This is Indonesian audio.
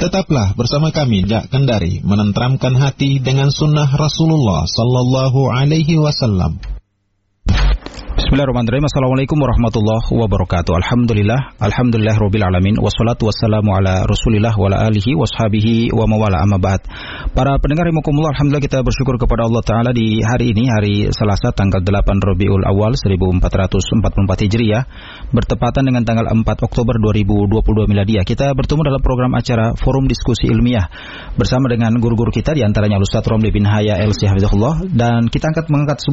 Tetaplah bersama kami Dak Kendari menenteramkan hati dengan sunnah Rasulullah sallallahu alaihi wasallam. Bismillahirrahmanirrahim. Assalamualaikum warahmatullahi wabarakatuh. Alhamdulillah rabbil alamin. Wassalatu wassalamu ala Rasulillah wa ala alihi washabihi wa mawala amma ba'd. Para pendengar rahimakumullah, alhamdulillah kita bersyukur kepada Allah Ta'ala di hari ini, hari Selasa tanggal 8 Rabiul Awal 1444 Hijriah, bertepatan dengan tanggal 4 Oktober 2022 Miladiah. Kita bertemu dalam program acara Forum Diskusi Ilmiah bersama dengan guru-guru kita, di antaranya Ustaz Romli bin Haya LC Hafizahullah, dan kita mengangkat